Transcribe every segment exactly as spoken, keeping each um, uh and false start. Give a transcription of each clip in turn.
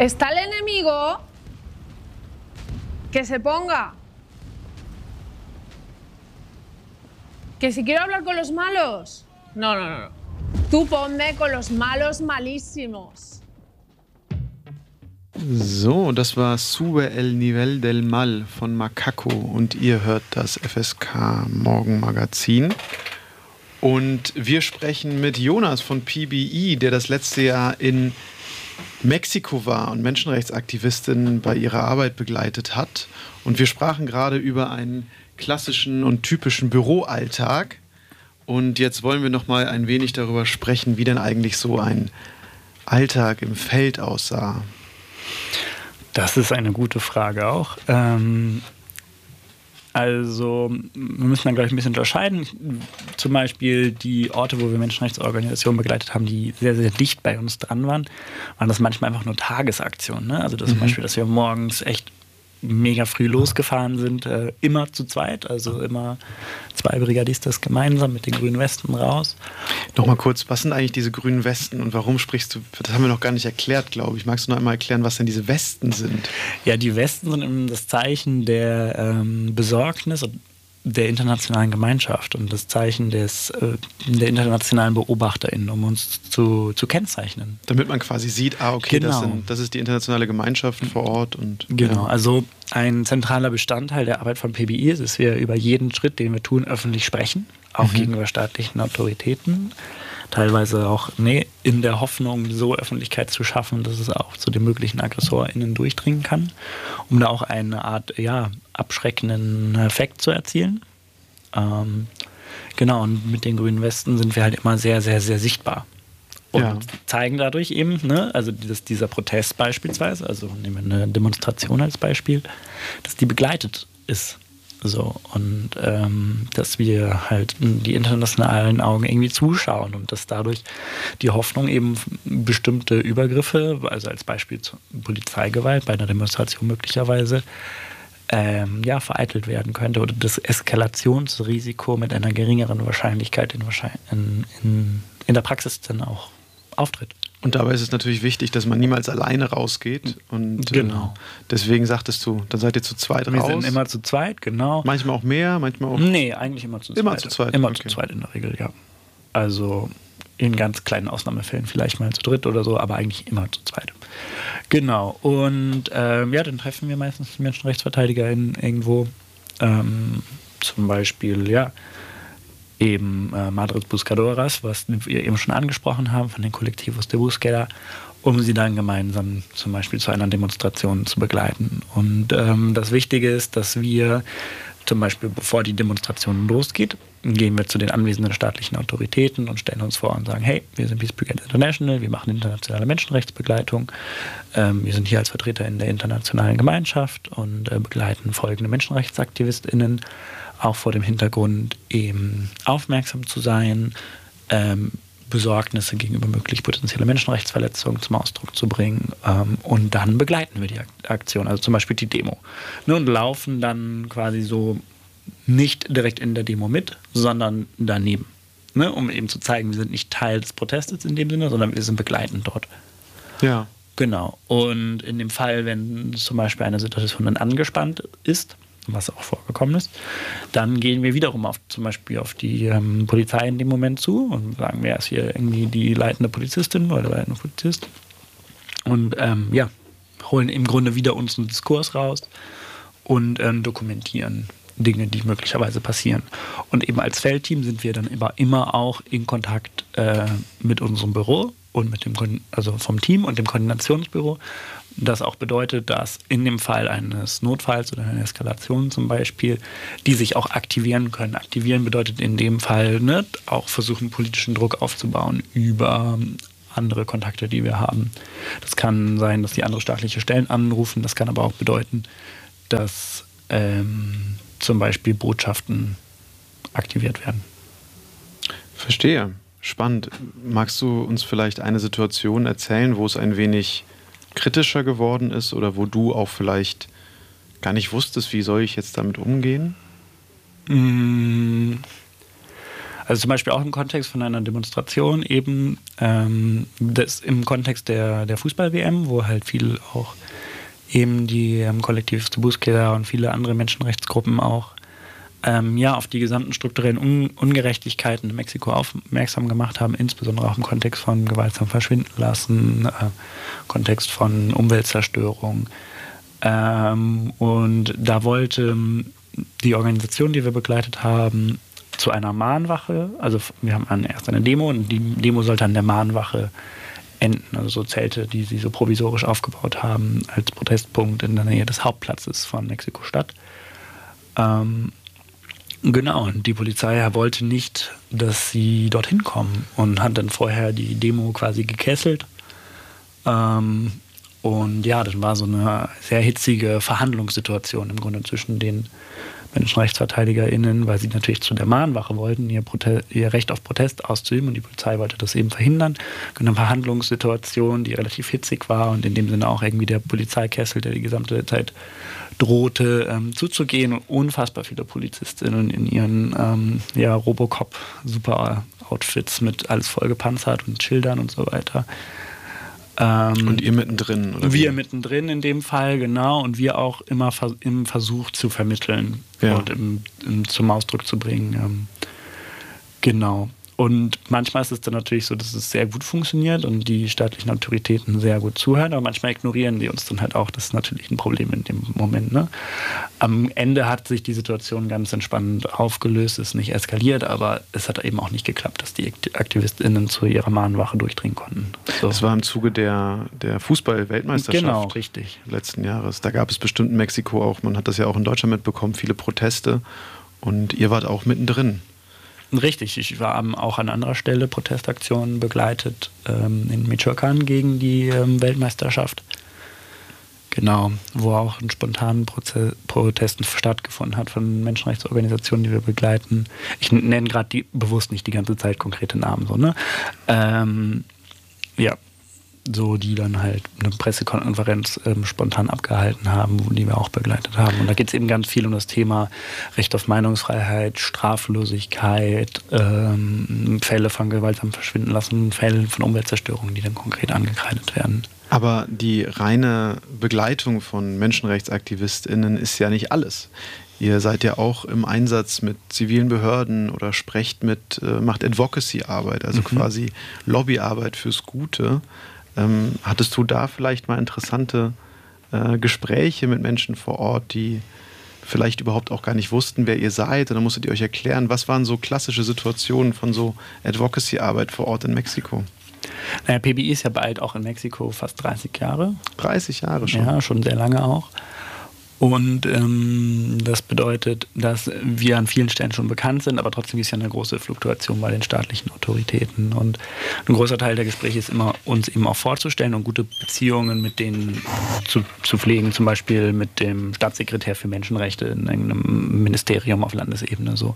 Está el enemigo, que se ponga. Que si quiero hablar con los malos. No, no, no, no. Tú ponme con los malos malísimos. So, das war Sube el Nivel del Mal von Macaco und ihr hört das F S K Morgenmagazin. Und wir sprechen mit Jonas von P B I, der das letzte Jahr in Mexiko war und Menschenrechtsaktivistinnen bei ihrer Arbeit begleitet hat. Und wir sprachen gerade über einen klassischen und typischen Büroalltag. Und jetzt wollen wir noch mal ein wenig darüber sprechen, wie denn eigentlich so ein Alltag im Feld aussah. Das ist eine gute Frage auch. Ähm, also wir müssen dann, glaube ich, ein bisschen unterscheiden. Zum Beispiel die Orte, wo wir Menschenrechtsorganisationen begleitet haben, die sehr, sehr dicht bei uns dran waren, waren das manchmal einfach nur Tagesaktionen. Ne? Also das mhm. zum Beispiel, dass wir morgens echt mega früh losgefahren sind, äh, immer zu zweit, also immer zwei Brigadistas gemeinsam mit den grünen Westen raus. Nochmal kurz, was sind eigentlich diese grünen Westen und warum sprichst du, das haben wir noch gar nicht erklärt, glaube ich. Magst du noch einmal erklären, was denn diese Westen sind? Ja, die Westen sind eben das Zeichen der ähm, Besorgnis und der internationalen Gemeinschaft und das Zeichen des, äh, der internationalen BeobachterInnen, um uns zu, zu kennzeichnen. Damit man quasi sieht, ah, okay, genau. das, sind, das ist die internationale Gemeinschaft vor Ort. Und genau, ja. Also ein zentraler Bestandteil der Arbeit von P B I ist, dass wir über jeden Schritt, den wir tun, öffentlich sprechen, auch mhm. gegenüber staatlichen Autoritäten. Teilweise auch nee, in der Hoffnung, so Öffentlichkeit zu schaffen, dass es auch zu den möglichen AggressorInnen durchdringen kann, um da auch eine Art ja, abschreckenden Effekt zu erzielen. Ähm, genau, und mit den grünen Westen sind wir halt immer sehr, sehr, sehr sichtbar. Und ja. zeigen dadurch eben, ne, also das, dieser Protest beispielsweise, also nehmen wir eine Demonstration als Beispiel, dass die begleitet ist. So, und ähm, dass wir halt die internationalen Augen irgendwie zuschauen und dass dadurch die Hoffnung eben bestimmte Übergriffe, also als Beispiel Polizeigewalt bei einer Demonstration möglicherweise, ähm, ja, vereitelt werden könnte oder das Eskalationsrisiko mit einer geringeren Wahrscheinlichkeit in, in, in, in der Praxis dann auch auftritt. Und dabei ist es natürlich wichtig, dass man niemals alleine rausgeht. Und genau. Äh, deswegen sagtest du, dann seid ihr zu zweit Wir raus. Wir sind immer zu zweit, genau. Manchmal auch mehr, manchmal auch... Nee, eigentlich immer zu zweit. Immer zu zweit? Immer okay. zu zweit in der Regel, ja. Also in ganz kleinen Ausnahmefällen vielleicht mal zu dritt oder so, aber eigentlich immer zu zweit. Genau. Und ähm, ja, dann treffen wir meistens Menschenrechtsverteidiger in, irgendwo. Ähm, zum Beispiel, ja, eben äh, Madres Buscadoras, was wir eben schon angesprochen haben, von den Colectivos de Búsqueda, um sie dann gemeinsam zum Beispiel zu einer Demonstration zu begleiten. Und ähm, das Wichtige ist, dass wir zum Beispiel, bevor die Demonstration losgeht, gehen wir zu den anwesenden staatlichen Autoritäten und stellen uns vor und sagen, hey, wir sind Peace Brigade International, wir machen internationale Menschenrechtsbegleitung, ähm, wir sind hier als Vertreter in der internationalen Gemeinschaft und äh, begleiten folgende MenschenrechtsaktivistInnen, auch vor dem Hintergrund eben aufmerksam zu sein, ähm, Besorgnisse gegenüber möglich potenzielle Menschenrechtsverletzungen zum Ausdruck zu bringen ähm, und dann begleiten wir die Aktion, also zum Beispiel die Demo. Ne, und laufen dann quasi so nicht direkt in der Demo mit, sondern daneben, ne, um eben zu zeigen, wir sind nicht Teil des Protestes in dem Sinne, sondern wir sind begleitend dort. Ja. Genau. Und in dem Fall, wenn zum Beispiel eine Situation dann angespannt ist, was auch vorgekommen ist, dann gehen wir wiederum auf zum Beispiel auf die ähm, Polizei in dem Moment zu und sagen, wer ist hier irgendwie die leitende Polizistin oder der leitende Polizist und ähm, ja, holen im Grunde wieder uns einen Diskurs raus und ähm, dokumentieren Dinge, die möglicherweise passieren. Und eben als Feldteam sind wir dann immer, immer auch in Kontakt äh, mit unserem Büro und mit dem, also vom Team und dem Koordinationsbüro. Das auch bedeutet, dass in dem Fall eines Notfalls oder einer Eskalation zum Beispiel, die sich auch aktivieren können. Aktivieren bedeutet in dem Fall, ne, auch versuchen, politischen Druck aufzubauen über andere Kontakte, die wir haben. Das kann sein, dass die andere staatliche Stellen anrufen. Das kann aber auch bedeuten, dass ähm, zum Beispiel Botschaften aktiviert werden. Verstehe. Spannend. Magst du uns vielleicht eine Situation erzählen, wo es ein wenig kritischer geworden ist oder wo du auch vielleicht gar nicht wusstest, wie soll ich jetzt damit umgehen? Also zum Beispiel auch im Kontext von einer Demonstration, eben ähm, das im Kontext der, der Fußball-W M, wo halt viel auch eben die ähm, Kollektiv Busqueda und viele andere Menschenrechtsgruppen auch ähm, ja, auf die gesamten strukturellen Un- Ungerechtigkeiten in Mexiko aufmerksam gemacht haben, insbesondere auch im Kontext von gewaltsam verschwinden lassen, äh, Kontext von Umweltzerstörung. Ähm, und da wollte die Organisation, die wir begleitet haben, zu einer Mahnwache, also wir haben erst eine Demo und die Demo sollte an der Mahnwache enden, also so Zelte, die sie so provisorisch aufgebaut haben als Protestpunkt in der Nähe des Hauptplatzes von Mexiko-Stadt. Ähm, genau, und die Polizei wollte nicht, dass sie dorthin kommen und hat dann vorher die Demo quasi gekesselt. Ähm, und ja, das war so eine sehr hitzige Verhandlungssituation im Grunde zwischen den MenschenrechtsverteidigerInnen, weil sie natürlich zu der Mahnwache wollten, ihr, Prote- ihr Recht auf Protest auszuüben und die Polizei wollte das eben verhindern. Eine Verhandlungssituation, die relativ hitzig war und in dem Sinne auch irgendwie der Polizeikessel, der die gesamte Zeit drohte, ähm, zuzugehen und unfassbar viele PolizistInnen in ihren ähm, ja, Robocop-Super-Outfits mit alles voll gepanzert und Schildern und so weiter. Ähm, und ihr mittendrin, oder? Wir wie? mittendrin in dem Fall, genau. Und wir auch immer vers- im Versuch zu vermitteln ja. und im, im, zum Ausdruck zu bringen. Ähm, genau. Und manchmal ist es dann natürlich so, dass es sehr gut funktioniert und die staatlichen Autoritäten sehr gut zuhören, aber manchmal ignorieren die uns dann halt auch. Das ist natürlich ein Problem in dem Moment. Ne? Am Ende hat sich die Situation ganz entspannt aufgelöst, ist nicht eskaliert, aber es hat eben auch nicht geklappt, dass die AktivistInnen zu ihrer Mahnwache durchdringen konnten. So. Das war im Zuge der, der Fußball-Weltmeisterschaft genau, richtig. letzten Jahres. Da gab es bestimmt in Mexiko auch, man hat das ja auch in Deutschland mitbekommen, viele Proteste und ihr wart auch mittendrin. Richtig, ich war auch an anderer Stelle Protestaktionen begleitet ähm, in Michoacán gegen die ähm, Weltmeisterschaft. Genau, wo auch ein spontanen Proze- Protesten stattgefunden hat von Menschenrechtsorganisationen, die wir begleiten. Ich nenne gerade die bewusst nicht die ganze Zeit konkrete Namen, so, ne? Ähm, ja, so die dann halt eine Pressekonferenz ähm, spontan abgehalten haben, wo die wir auch begleitet haben. Und da geht es eben ganz viel um das Thema Recht auf Meinungsfreiheit, Straflosigkeit, ähm, Fälle von gewaltsam verschwinden lassen, Fälle von Umweltzerstörung, die dann konkret angekreidet werden. Aber die reine Begleitung von MenschenrechtsaktivistInnen ist ja nicht alles. Ihr seid ja auch im Einsatz mit zivilen Behörden oder sprecht mit, äh, macht Advocacy-Arbeit, also mhm. quasi Lobbyarbeit fürs Gute. Ähm, hattest du da vielleicht mal interessante äh, Gespräche mit Menschen vor Ort, die vielleicht überhaupt auch gar nicht wussten, wer ihr seid? Und dann musstet ihr euch erklären, was waren so klassische Situationen von so Advocacy-Arbeit vor Ort in Mexiko? Naja, P B I ist ja bald auch in Mexiko fast dreißig Jahre. dreißig Jahre schon? Ja, schon sehr lange auch. Und ähm, das bedeutet, dass wir an vielen Stellen schon bekannt sind, aber trotzdem ist ja eine große Fluktuation bei den staatlichen Autoritäten. Und ein großer Teil der Gespräche ist immer, uns eben auch vorzustellen und gute Beziehungen mit denen zu, zu pflegen, zum Beispiel mit dem Staatssekretär für Menschenrechte in einem Ministerium auf Landesebene so.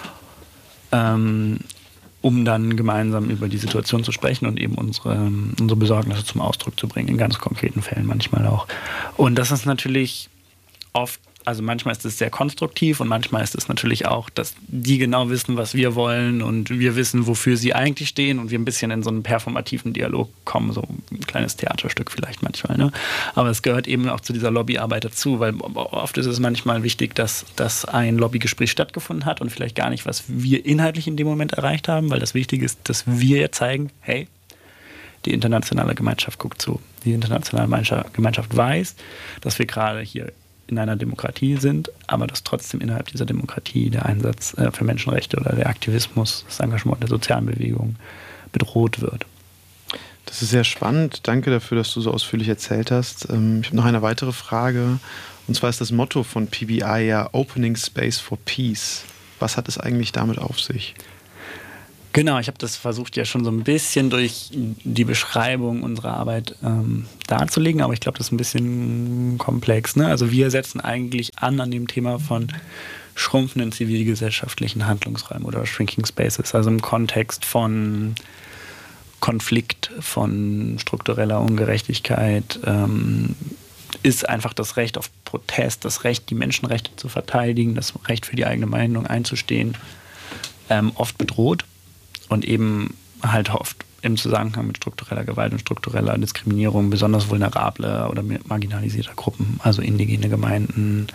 Ähm, um dann gemeinsam über die Situation zu sprechen und eben unsere, unsere Besorgnisse zum Ausdruck zu bringen, in ganz konkreten Fällen manchmal auch. Und das ist natürlich oft, also manchmal ist es sehr konstruktiv und manchmal ist es natürlich auch, dass die genau wissen, was wir wollen und wir wissen, wofür sie eigentlich stehen und wir ein bisschen in so einen performativen Dialog kommen, so ein kleines Theaterstück vielleicht manchmal. Ne? Aber es gehört eben auch zu dieser Lobbyarbeit dazu, weil oft ist es manchmal wichtig, dass, dass ein Lobbygespräch stattgefunden hat und vielleicht gar nicht, was wir inhaltlich in dem Moment erreicht haben, weil das Wichtige ist, dass wir zeigen, hey, die internationale Gemeinschaft guckt zu. Die internationale Gemeinschaft weiß, dass wir gerade hier in einer Demokratie sind, aber dass trotzdem innerhalb dieser Demokratie der Einsatz äh, für Menschenrechte oder der Aktivismus, das Engagement der sozialen Bewegung bedroht wird. Das ist sehr spannend. Danke dafür, dass du so ausführlich erzählt hast. Ähm, ich habe noch eine weitere Frage. Und zwar ist das Motto von P B I ja Opening Space for Peace. Was hat es eigentlich damit auf sich? Genau, ich habe das versucht ja schon so ein bisschen durch die Beschreibung unserer Arbeit ähm, darzulegen, aber ich glaube, das ist ein bisschen komplex. Ne? Also wir setzen eigentlich an an dem Thema von schrumpfenden zivilgesellschaftlichen Handlungsräumen oder Shrinking Spaces, also im Kontext von Konflikt, von struktureller Ungerechtigkeit, ähm, ist einfach das Recht auf Protest, das Recht, die Menschenrechte zu verteidigen, das Recht für die eigene Meinung einzustehen, ähm, oft bedroht und eben halt oft im Zusammenhang mit struktureller Gewalt und struktureller Diskriminierung besonders vulnerable oder marginalisierter Gruppen, also indigene Gemeinden,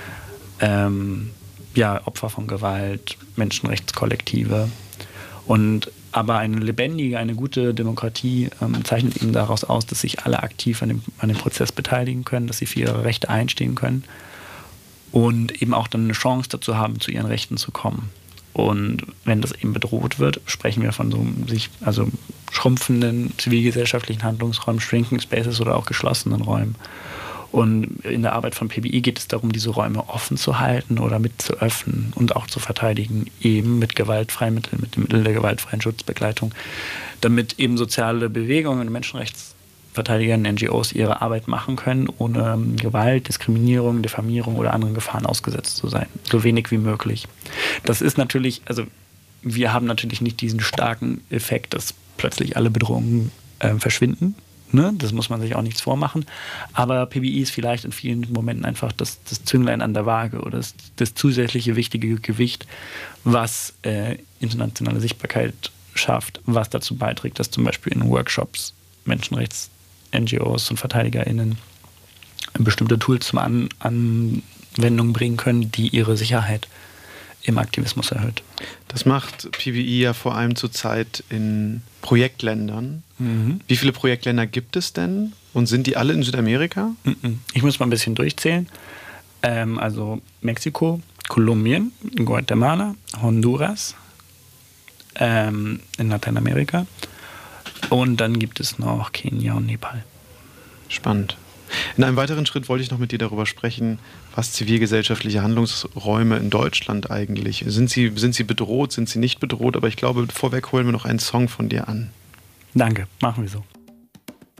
ähm, ja, Opfer von Gewalt, Menschenrechtskollektive. Und aber eine lebendige, eine gute Demokratie ähm, zeichnet eben daraus aus, dass sich alle aktiv an dem, an dem Prozess beteiligen können, dass sie für ihre Rechte einstehen können und eben auch dann eine Chance dazu haben, zu ihren Rechten zu kommen. Und wenn das eben bedroht wird, sprechen wir von so sich also schrumpfenden zivilgesellschaftlichen Handlungsräumen, Shrinking Spaces oder auch geschlossenen Räumen. Und in der Arbeit von P B I geht es darum, diese Räume offen zu halten oder mit zu öffnen und auch zu verteidigen, eben mit gewaltfreien Mitteln, mit dem Mittel der gewaltfreien Schutzbegleitung, damit eben soziale Bewegungen und Menschenrechtsverteidiger und N G Os ihre Arbeit machen können, ohne Gewalt, Diskriminierung, Diffamierung oder anderen Gefahren ausgesetzt zu sein. So wenig wie möglich. Das ist natürlich, also wir haben natürlich nicht diesen starken Effekt, dass plötzlich alle Bedrohungen äh, verschwinden. Ne? Das muss man sich auch nichts vormachen. Aber P B I ist vielleicht in vielen Momenten einfach das, das Zünglein an der Waage oder das, das zusätzliche wichtige Gewicht, was äh, internationale Sichtbarkeit schafft, was dazu beiträgt, dass zum Beispiel in Workshops Menschenrechts-N G Os und VerteidigerInnen bestimmte Tools zum An- Anwendung bringen können, die ihre Sicherheit im Aktivismus erhöht. Das macht P B I ja vor allem zurzeit in Projektländern. Mhm. Wie viele Projektländer gibt es denn? Und sind die alle in Südamerika? Ich muss mal ein bisschen durchzählen. Ähm, also Mexiko, Kolumbien, Guatemala, Honduras, ähm, in Lateinamerika. Und dann gibt es noch Kenia und Nepal. Spannend. In einem weiteren Schritt wollte ich noch mit dir darüber sprechen, was zivilgesellschaftliche Handlungsräume in Deutschland eigentlich sind. Sie, sind sie bedroht, sind sie nicht bedroht? Aber ich glaube, vorweg holen wir noch einen Song von dir an. Danke, machen wir so.